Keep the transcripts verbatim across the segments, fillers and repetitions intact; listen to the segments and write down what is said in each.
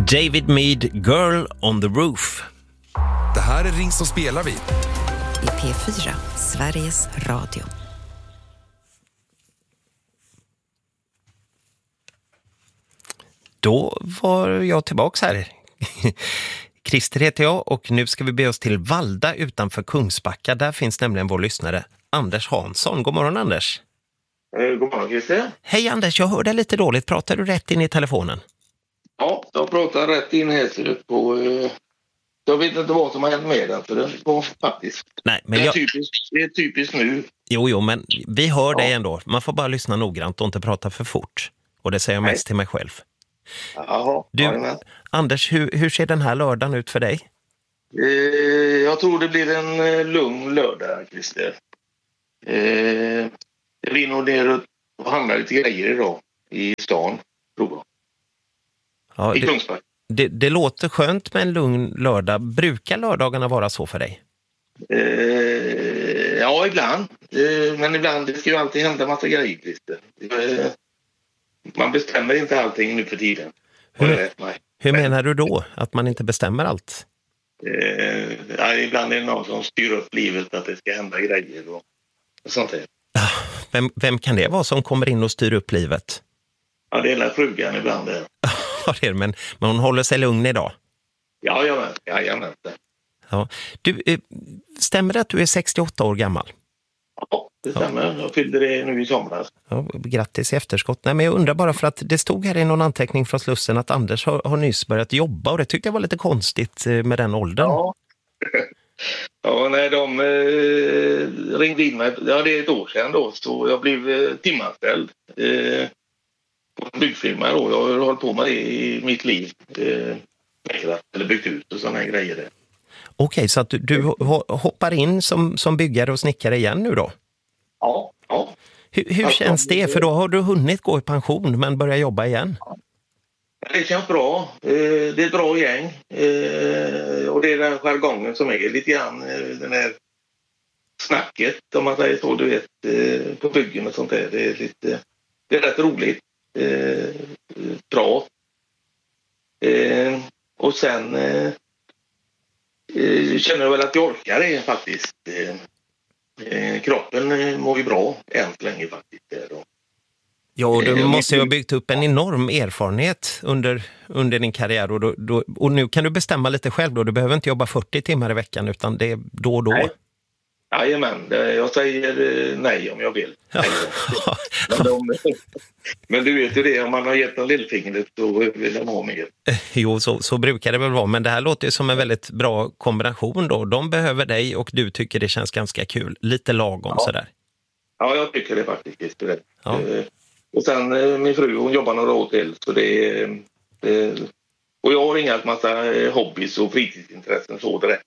David Mead, Girl on the Roof. Det här är Ring så spelar vi. I P fyra, Sveriges Radio. Då var jag tillbaks här. Christer heter jag och nu ska vi be oss till Valda utanför Kungsbacka. Där finns nämligen vår lyssnare Anders Hansson. God morgon Anders. Eh, god morgon Christer. Hej Anders, jag hör dig lite dåligt. Pratar du rätt in i telefonen? Ja, jag pratar rätt in här ser du på... Eh, jag vet inte vad som har hänt med den för den var faktiskt... Nej, men det, är jag... typiskt, det är typiskt nu. Jo, jo, men vi hör dig ja. ändå. Man får bara lyssna noggrant och inte prata för fort. Och det säger jag Nej. mest till mig själv. Jaha, Du, ja, Anders, hur, hur ser den här lördagen ut för dig? eh, jag tror det blir en eh, lugn lördag, Christer. Eh, jag blir nog ner och handlar lite grejer idag i stan, tror jag. Ja, I det, Kungsbacka. det, det låter skönt med en lugn lördag. Brukar lördagarna vara så för dig? Eh, ja, ibland. Eh, men ibland, det ska ju alltid hända massa grejer, Christer. Eh, man bestämmer inte allting nu för tiden. Hur, hur men, menar du då? Att man inte bestämmer allt? Eh, ja, ibland är det någon som styr upp livet att det ska hända grejer och, och sånt där. Vem, vem kan det vara som kommer in och styr upp livet? Ja, det är hela frugan ibland. Där. Ja, det är det, men, men hon håller sig lugn idag. Ja, jag vet. Ja, jag vet det. Ja. Du, eh, stämmer det att du är sextioåtta år gammal? Ja, det stämmer. Ja. Jag fyllde det nu i somras. Ja, grattis i efterskott. Nej, men jag undrar bara för att det stod här i någon anteckning från Slussen att Anders har, har nyss börjat jobba och det tyckte jag var lite konstigt med den åldern. Ja, ja när de eh, ringde in mig, ja det är ett år sedan då, så jag blev eh, timanställd eh, på en byggfirma då. Jag har hållit på med det i mitt liv. Eh, eller byggt ut och sådana grejer där. Okej, så att du, du hoppar in som, som byggare och snickare igen nu då? Ja, ja. Hur, hur alltså, känns det? För då har du hunnit gå i pension men börja jobba igen. Det känns bra. Det är ett bra gäng. Och det är den jargongen som är lite grann den här snacket, om man säger så, du vet, på byggen och sånt där. Det är lite, det är rätt roligt. Bra. Och sen känner jag väl att jag orkar det faktiskt. Kroppen mår ju bra än så länge faktiskt. Ja, och du måste ju ha byggt upp en enorm erfarenhet under, under din karriär. Och, då, då, och nu kan du bestämma lite själv då. Du behöver inte jobba fyrtio timmar i veckan utan det är då och då. Nej. Jajamän, jag säger nej om jag vill. Ja. men, de, men du vet ju det, om man har gett en lillfingret då vill de ha mer. Jo, så, så brukar det väl vara. Men det här låter ju som en väldigt bra kombination då. De behöver dig och du tycker det känns ganska kul. Lite lagom ja. sådär. Ja, jag tycker det faktiskt. Det. Ja. Och sen min fru, hon jobbar några år till. Så det är, det, och jag har inga massa hobbys och fritidsintressen så direkt.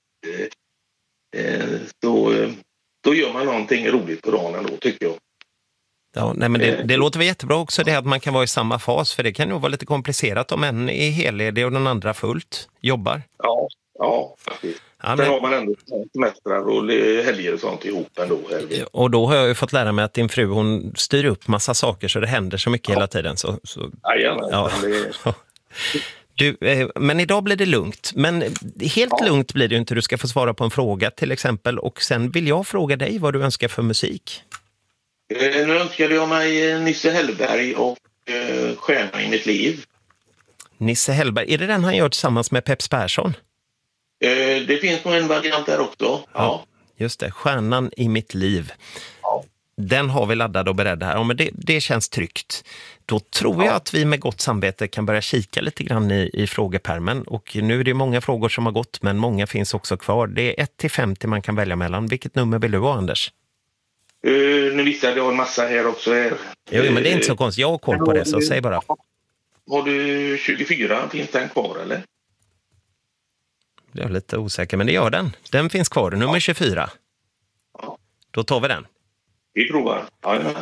Så då gör man någonting roligt på dagen ändå, tycker jag. Ja, nej, men det, det låter väl jättebra också det att man kan vara i samma fas. För det kan ju vara lite komplicerat om en är helledig och den andra fullt jobbar. Ja, ja faktiskt. Ja, men... Sen har man ändå semestrar och helger och sånt ihop ändå. Och då har jag ju fått lära mig att din fru, hon styr upp massa saker så det händer så mycket ja. hela tiden. Så, så... Jajamän, ja. det... Du, eh, men idag blir det lugnt. Men helt ja. lugnt blir det ju inte. Du ska få svara på en fråga till exempel. Och sen vill jag fråga dig vad du önskar för musik. Eh, nu önskade jag mig Nisse Hellberg och eh, Stjärna i mitt liv. Nisse Hellberg, är det den han gör tillsammans med Peps Persson? Eh, det finns nog en variant där också. Ja, ja just det. Stjärnan i mitt liv. Ja. Den har vi laddad och beredd här. Ja, men det, det känns tryggt. Då tror ja. jag att vi med gott samvete kan börja kika lite grann i, i frågepärmen. Och nu är det många frågor som har gått, men många finns också kvar. Det är ett till femtio man kan välja mellan. Vilket nummer vill du ha, Anders? Uh, nu visste jag att jag har en massa här också. Här. Jo, men det är inte så konstigt. Jag har koll på det, så säg bara. Har du tjugofyra? Finns den kvar, eller? Jag är lite osäker, men det gör den. Den finns kvar, nummer tjugofyra. Ja. Då tar vi den. Vi provar. Ja, ja.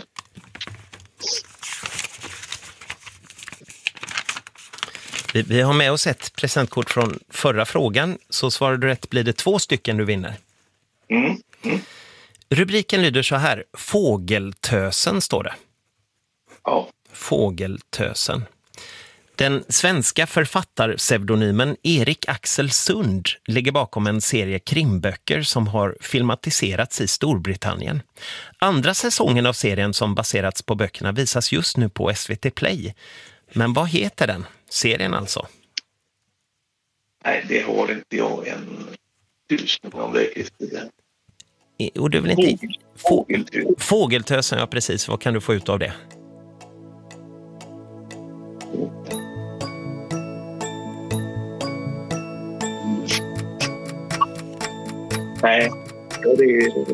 Vi, vi har med oss ett presentkort från förra frågan. Så svarar du rätt blir det två stycken du vinner. Mm. Mm. Rubriken lyder så här. Fågeltösen står det. Ja. Fågeltösen. Den svenska författarpseudonymen Erik Axel Sund ligger bakom en serie krimböcker som har filmatiserats i Storbritannien. Andra säsongen av serien som baserats på böckerna visas just nu på S V T Play. Men vad heter den? Serien alltså? Nej, det har inte jag en tusen om det är. Och du vill inte... Fågeltös. Fågeltösen, ja precis. Vad kan du få ut av det? Nej, det är...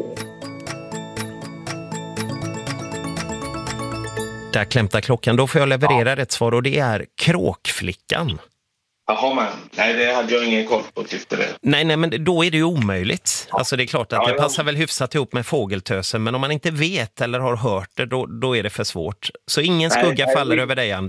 Där klämtar klockan. Då får jag leverera ja. Ett svar och det är Kråkflickan. Jaha, men nej, det hade jag ingen koll på, tyckte det. Nej, nej, men då är det ju omöjligt. Alltså det är klart att ja, det passar ja. väl hyfsat ihop med Fågeltösen, men om man inte vet eller har hört det, då, då är det för svårt. Så ingen skugga nej, nej, faller nej. över dig, Anders.